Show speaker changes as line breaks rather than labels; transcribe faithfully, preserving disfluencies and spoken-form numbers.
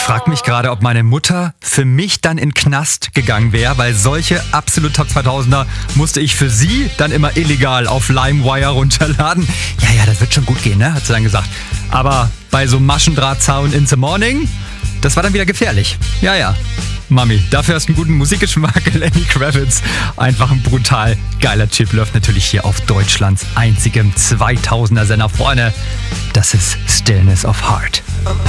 frage mich gerade, ob meine Mutter für mich dann in den Knast gegangen wäre, weil solche absolut Top zweitausender musste ich für sie dann immer illegal auf LimeWire runterladen. Ja, ja, das wird schon gut gehen, ne? Hat sie dann gesagt. Aber bei so Maschendrahtzaun in the morning, das war dann wieder gefährlich. Ja, ja. Mami, dafür hast du einen guten Musikgeschmack. Lenny Kravitz, einfach ein brutal geiler Typ. Läuft natürlich hier auf Deutschlands einzigem zweitausender Sender vorne. Das ist Stillness of Heart.